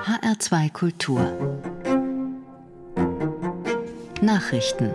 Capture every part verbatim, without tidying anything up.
H R zwei Kultur Nachrichten.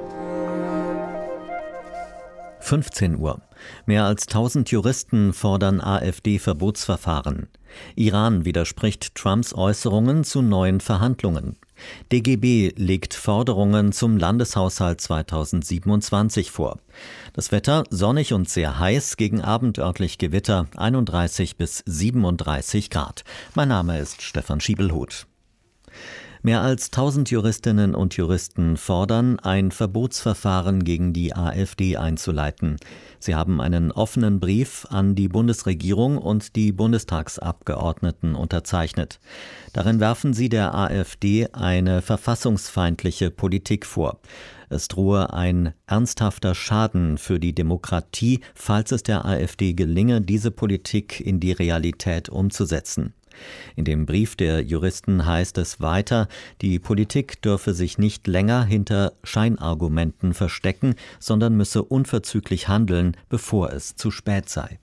fünfzehn Uhr. Mehr als tausend Juristen fordern AfD-Verbotsverfahren. Iran widerspricht Trumps Äußerungen zu neuen Verhandlungen. D G B legt Forderungen zum Landeshaushalt zweitausendsiebenundzwanzig vor. Das Wetter sonnig und sehr heiß, gegen Abend örtlich Gewitter, einunddreißig bis siebenunddreißig Grad. Mein Name ist Stefan Schiebelhuth. Mehr als tausend Juristinnen und Juristen fordern, ein Verbotsverfahren gegen die AfD einzuleiten. Sie haben einen offenen Brief an die Bundesregierung und die Bundestagsabgeordneten unterzeichnet. Darin werfen sie der AfD eine verfassungsfeindliche Politik vor. Es drohe ein ernsthafter Schaden für die Demokratie, falls es der AfD gelinge, diese Politik in die Realität umzusetzen. In dem Brief der Juristen heißt es weiter, die Politik dürfe sich nicht länger hinter Scheinargumenten verstecken, sondern müsse unverzüglich handeln, bevor es zu spät sei.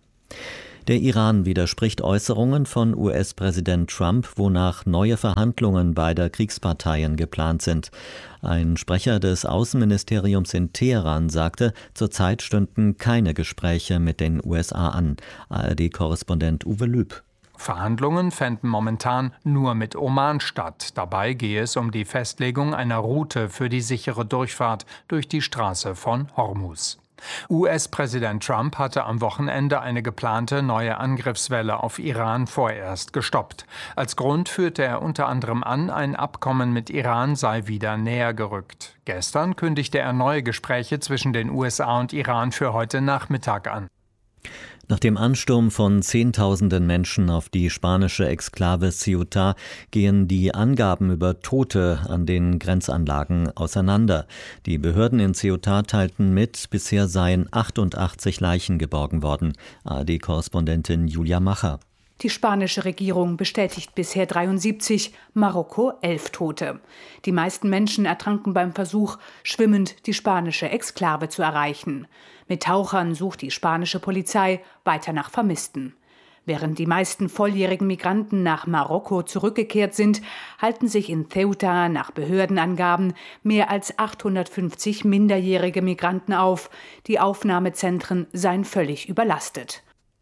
Der Iran widerspricht Äußerungen von U S-Präsident Trump, wonach neue Verhandlungen beider Kriegsparteien geplant sind. Ein Sprecher des Außenministeriums in Teheran sagte, zurzeit stünden keine Gespräche mit den U S A an. A R D-Korrespondent Uwe Lüb. Verhandlungen fänden momentan nur mit Oman statt. Dabei gehe es um die Festlegung einer Route für die sichere Durchfahrt durch die Straße von Hormuz. U S-Präsident Trump hatte am Wochenende eine geplante neue Angriffswelle auf Iran vorerst gestoppt. Als Grund führte er unter anderem an, ein Abkommen mit Iran sei wieder näher gerückt. Gestern kündigte er neue Gespräche zwischen den U S A und Iran für heute Nachmittag an. Nach dem Ansturm von Zehntausenden Menschen auf die spanische Exklave Ceuta gehen die Angaben über Tote an den Grenzanlagen auseinander. Die Behörden in Ceuta teilten mit, bisher seien achtundachtzig Leichen geborgen worden. A R D-Korrespondentin Julia Macher. Die spanische Regierung bestätigt bisher dreiundsiebzig, Marokko elf Tote. Die meisten Menschen ertranken beim Versuch, schwimmend die spanische Exklave zu erreichen. Mit Tauchern sucht die spanische Polizei weiter nach Vermissten. Während die meisten volljährigen Migranten nach Marokko zurückgekehrt sind, halten sich in Ceuta nach Behördenangaben mehr als achthundertfünfzig minderjährige Migranten auf. Die Aufnahmezentren seien völlig überlastet.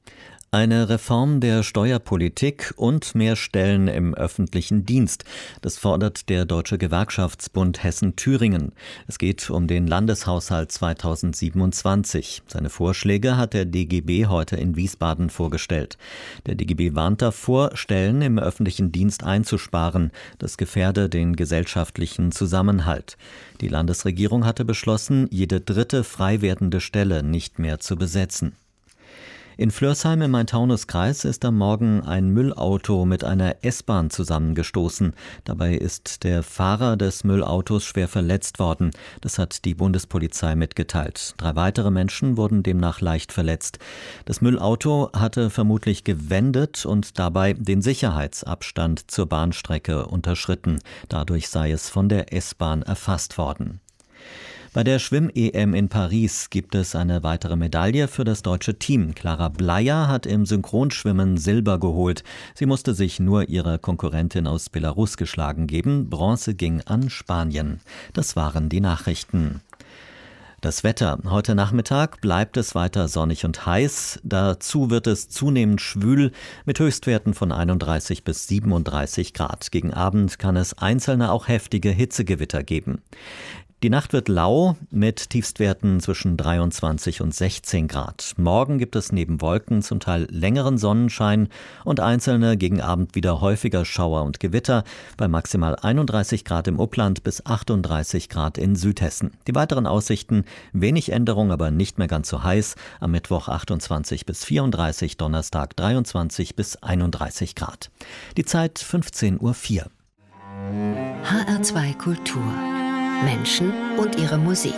Eine Reform der Steuerpolitik und mehr Stellen im öffentlichen Dienst. Das fordert der Deutsche Gewerkschaftsbund Hessen-Thüringen. Es geht um den Landeshaushalt zweitausendsiebenundzwanzig. Seine Vorschläge hat der D G B heute in Wiesbaden vorgestellt. Der D G B warnt davor, Stellen im öffentlichen Dienst einzusparen. Das gefährde den gesellschaftlichen Zusammenhalt. Die Landesregierung hatte beschlossen, jede dritte frei werdende Stelle nicht mehr zu besetzen. In Flörsheim im Main-Taunus-Kreis ist am Morgen ein Müllauto mit einer S-Bahn zusammengestoßen. Dabei ist der Fahrer des Müllautos schwer verletzt worden. Das hat die Bundespolizei mitgeteilt. Drei weitere Menschen wurden demnach leicht verletzt. Das Müllauto hatte vermutlich gewendet und dabei den Sicherheitsabstand zur Bahnstrecke unterschritten. Dadurch sei es von der S-Bahn erfasst worden. Bei der Schwimm-E M in Paris gibt es eine weitere Medaille für das deutsche Team. Clara Bleier hat im Synchronschwimmen Silber geholt. Sie musste sich nur ihrer Konkurrentin aus Belarus geschlagen geben. Bronze ging an Spanien. Das waren die Nachrichten. Das Wetter. Heute Nachmittag bleibt es weiter sonnig und heiß. Dazu wird es zunehmend schwül mit Höchstwerten von einunddreißig bis siebenunddreißig Grad. Gegen Abend kann es einzelne auch heftige Hitzegewitter geben. Die Nacht wird lau mit Tiefstwerten zwischen dreiundzwanzig und sechzehn Grad. Morgen gibt es neben Wolken zum Teil längeren Sonnenschein und einzelne gegen Abend wieder häufiger Schauer und Gewitter bei maximal einunddreißig Grad im Upland bis achtunddreißig Grad in Südhessen. Die weiteren Aussichten: wenig Änderung, aber nicht mehr ganz so heiß. Am Mittwoch achtundzwanzig bis vierunddreißig, Donnerstag dreiundzwanzig bis einunddreißig Grad. Die Zeit fünfzehn Uhr vier. H R zwei Kultur. Menschen und ihre Musik.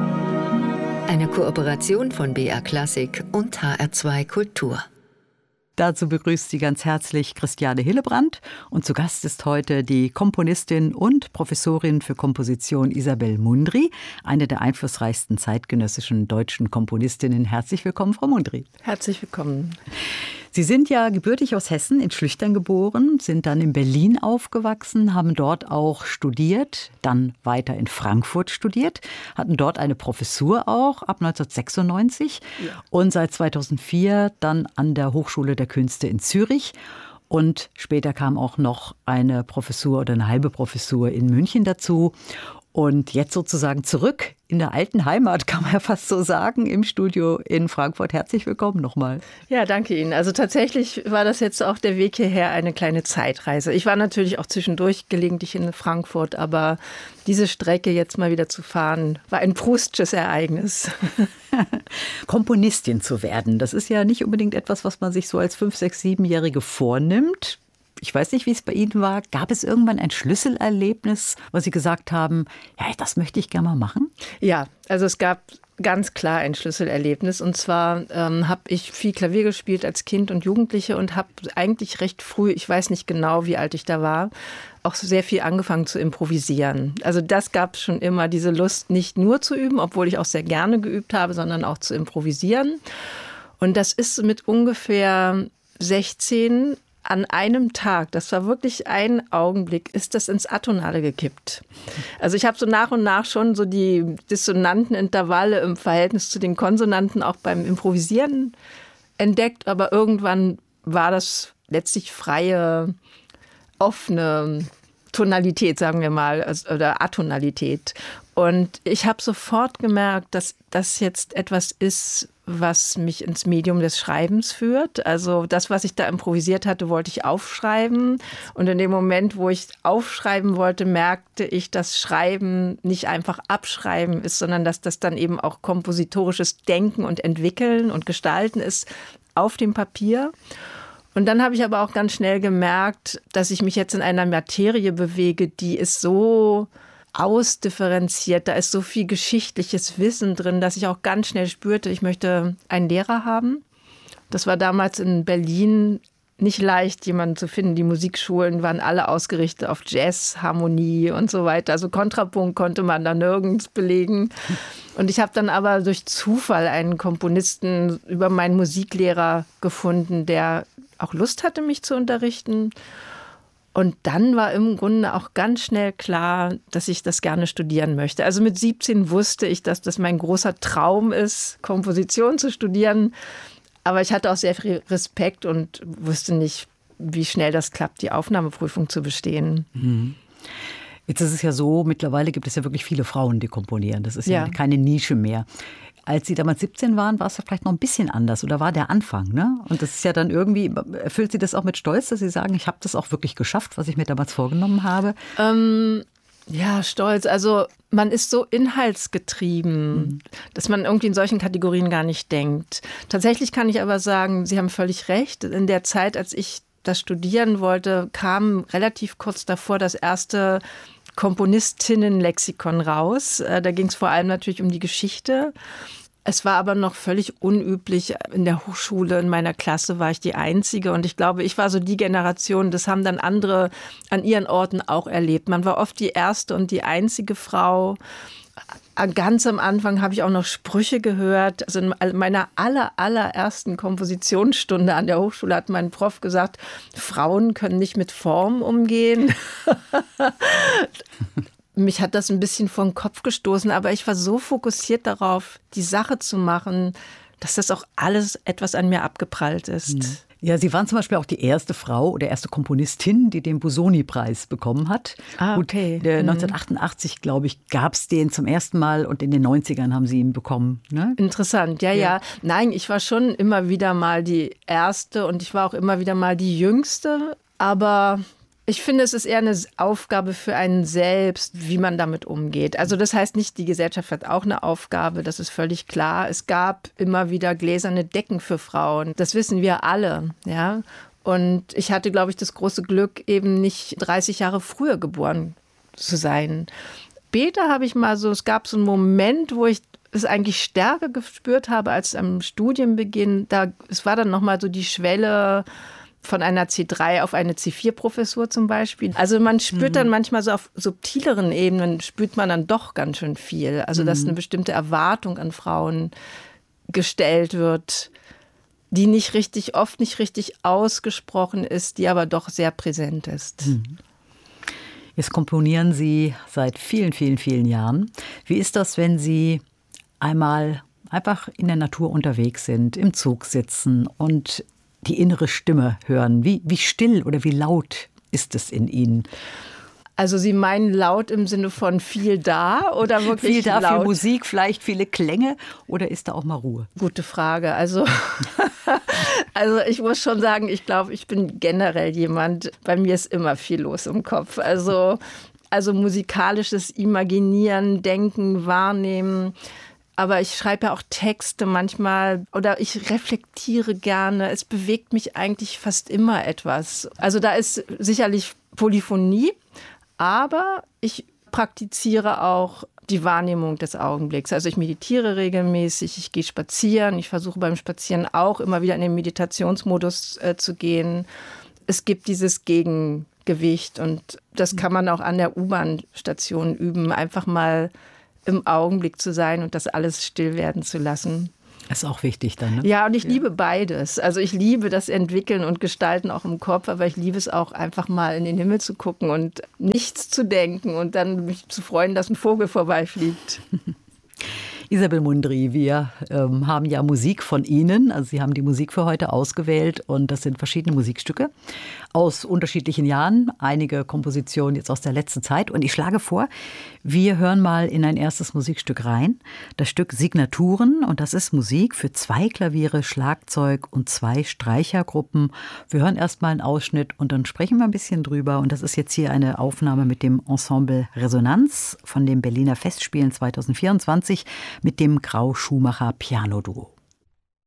Eine Kooperation von B R Klassik und H R zwei Kultur. Dazu begrüßt sie ganz herzlich Christiane Hillebrand und zu Gast ist heute die Komponistin und Professorin für Komposition Isabel Mundry, eine der einflussreichsten zeitgenössischen deutschen Komponistinnen. Herzlich willkommen, Frau Mundry. Herzlich willkommen. Sie sind ja gebürtig aus Hessen, in Schlüchtern geboren, sind dann in Berlin aufgewachsen, haben dort auch studiert, dann weiter in Frankfurt studiert, hatten dort eine Professur auch ab neunzehnhundertsechsundneunzig ja. und seit zweitausendvier dann an der Hochschule der Künste in Zürich. Und später kam auch noch eine Professur oder eine halbe Professur in München dazu. Und jetzt sozusagen zurück in der alten Heimat, kann man ja fast so sagen, im Studio in Frankfurt. Herzlich willkommen nochmal. Ja, danke Ihnen. Also tatsächlich war das jetzt auch der Weg hierher eine kleine Zeitreise. Ich war natürlich auch zwischendurch gelegentlich in Frankfurt, aber diese Strecke jetzt mal wieder zu fahren, war ein Proustsches Ereignis. Komponistin zu werden, das ist ja nicht unbedingt etwas, was man sich so als fünf-, sechs-, siebenjährige vornimmt. Ich weiß nicht, wie es bei Ihnen war. Gab es irgendwann ein Schlüsselerlebnis, wo Sie gesagt haben, ja, das möchte ich gerne mal machen? Ja, also es gab ganz klar ein Schlüsselerlebnis. Und zwar ähm, habe ich viel Klavier gespielt als Kind und Jugendliche und habe eigentlich recht früh, ich weiß nicht genau, wie alt ich da war, auch sehr viel angefangen zu improvisieren. Also das gab es schon immer, diese Lust, nicht nur zu üben, obwohl ich auch sehr gerne geübt habe, sondern auch zu improvisieren. Und das ist mit ungefähr sechzehn an einem Tag, das war wirklich ein Augenblick, ist das ins Atonale gekippt. Also ich habe so nach und nach schon so die dissonanten Intervalle im Verhältnis zu den Konsonanten auch beim Improvisieren entdeckt, aber irgendwann war das letztlich freie, offene Tonalität, sagen wir mal, oder Atonalität. Und ich habe sofort gemerkt, dass das jetzt etwas ist, was mich ins Medium des Schreibens führt. Also das, was ich da improvisiert hatte, wollte ich aufschreiben. Und in dem Moment, wo ich aufschreiben wollte, merkte ich, dass Schreiben nicht einfach abschreiben ist, sondern dass das dann eben auch kompositorisches Denken und Entwickeln und Gestalten ist auf dem Papier. Und dann habe ich aber auch ganz schnell gemerkt, dass ich mich jetzt in einer Materie bewege, die ist so ausdifferenziert, da ist so viel geschichtliches Wissen drin, dass ich auch ganz schnell spürte, ich möchte einen Lehrer haben. Das war damals in Berlin nicht leicht, jemanden zu finden. Die Musikschulen waren alle ausgerichtet auf Jazz, Harmonie und so weiter. Also Kontrapunkt konnte man da nirgends belegen. Und ich habe dann aber durch Zufall einen Komponisten über meinen Musiklehrer gefunden, der auch Lust hatte, mich zu unterrichten. Und dann war im Grunde auch ganz schnell klar, dass ich das gerne studieren möchte. Also mit siebzehn wusste ich, dass das mein großer Traum ist, Komposition zu studieren. Aber ich hatte auch sehr viel Respekt und wusste nicht, wie schnell das klappt, die Aufnahmeprüfung zu bestehen. Mhm. Jetzt ist es ja so, mittlerweile gibt es ja wirklich viele Frauen, die komponieren. Das ist ja, ja keine Nische mehr. Als Sie damals siebzehn waren, war es ja vielleicht noch ein bisschen anders oder war der Anfang, ne? Und das ist ja dann irgendwie, erfüllt Sie das auch mit Stolz, dass Sie sagen, ich habe das auch wirklich geschafft, was ich mir damals vorgenommen habe? Ähm, ja, stolz. Also man ist so inhaltsgetrieben, mhm. dass man irgendwie in solchen Kategorien gar nicht denkt. Tatsächlich kann ich aber sagen, Sie haben völlig recht. In der Zeit, als ich das studieren wollte, kam relativ kurz davor das erste Komponistinnen-Lexikon raus. Da ging es vor allem natürlich um die Geschichte. Es war aber noch völlig unüblich. In der Hochschule, in meiner Klasse war ich die Einzige. Und ich glaube, ich war so die Generation, das haben dann andere an ihren Orten auch erlebt. Man war oft die erste und die einzige Frau. Ganz am Anfang habe ich auch noch Sprüche gehört. Also in meiner aller, allerersten Kompositionsstunde an der Hochschule hat mein Prof gesagt, Frauen können nicht mit Form umgehen. Mich hat das ein bisschen vor den Kopf gestoßen, aber ich war so fokussiert darauf, die Sache zu machen, dass das auch alles etwas an mir abgeprallt ist. Mhm. Ja, Sie waren zum Beispiel auch die erste Frau oder erste Komponistin, die den Busoni-Preis bekommen hat. Ah, okay. Gut, neunzehnhundertachtundachtzig, glaube ich, gab es den zum ersten Mal und in den neunzigern haben Sie ihn bekommen. Ne? Interessant, ja, ja, ja. Nein, ich war schon immer wieder mal die Erste und ich war auch immer wieder mal die Jüngste. Aber ich finde, es ist eher eine Aufgabe für einen selbst, wie man damit umgeht. Also das heißt nicht, die Gesellschaft hat auch eine Aufgabe, das ist völlig klar. Es gab immer wieder gläserne Decken für Frauen, das wissen wir alle, ja. Und ich hatte, glaube ich, das große Glück, eben nicht dreißig Jahre früher geboren zu sein. Später habe ich mal so, es gab so einen Moment, wo ich es eigentlich stärker gespürt habe als am Studienbeginn. Da, es war dann nochmal so die Schwelle von einer C drei auf eine C vier Professur zum Beispiel. Also man spürt mhm. dann manchmal so auf subtileren Ebenen, spürt man dann doch ganz schön viel. Also dass eine bestimmte Erwartung an Frauen gestellt wird, die nicht richtig, oft nicht richtig ausgesprochen ist, die aber doch sehr präsent ist. Mhm. Jetzt komponieren Sie seit vielen, vielen, vielen Jahren. Wie ist das, wenn Sie einmal einfach in der Natur unterwegs sind, im Zug sitzen und die innere Stimme hören? Wie, wie still oder wie laut ist es in Ihnen? Also Sie meinen laut im Sinne von viel da oder wirklich viel da, laut? viel Musik, vielleicht viele Klänge oder ist da auch mal Ruhe? Gute Frage. Also, also ich muss schon sagen, ich glaube, ich bin generell jemand, bei mir ist immer viel los im Kopf. Also, also musikalisches Imaginieren, Denken, Wahrnehmen. Aber ich schreibe ja auch Texte manchmal oder ich reflektiere gerne. Es bewegt mich eigentlich fast immer etwas. Also da ist sicherlich Polyphonie. Aber ich praktiziere auch die Wahrnehmung des Augenblicks. Also ich meditiere regelmäßig, ich gehe spazieren. Ich versuche beim Spazieren auch immer wieder in den Meditationsmodus äh, zu gehen. Es gibt dieses Gegengewicht und das kann man auch an der U-Bahn-Station üben, einfach mal im Augenblick zu sein und das alles still werden zu lassen. Ist auch wichtig dann, ne? Ja, und ich ja. liebe beides. Also ich liebe das Entwickeln und Gestalten auch im Kopf, aber ich liebe es auch einfach mal in den Himmel zu gucken und nichts zu denken und dann mich zu freuen, dass ein Vogel vorbeifliegt. Isabel Mundry, wir ähm, haben ja Musik von Ihnen. Also Sie haben die Musik für heute ausgewählt und das sind verschiedene Musikstücke aus unterschiedlichen Jahren. Einige Kompositionen jetzt aus der letzten Zeit. Und ich schlage vor, wir hören mal in ein erstes Musikstück rein. Das Stück Signaturen und das ist Musik für zwei Klaviere, Schlagzeug und zwei Streichergruppen. Wir hören erst mal einen Ausschnitt und dann sprechen wir ein bisschen drüber. Und das ist jetzt hier eine Aufnahme mit dem Ensemble Resonanz von den Berliner Festspielen zwanzig vierundzwanzig mit dem Grau-Schumacher Piano-Duo.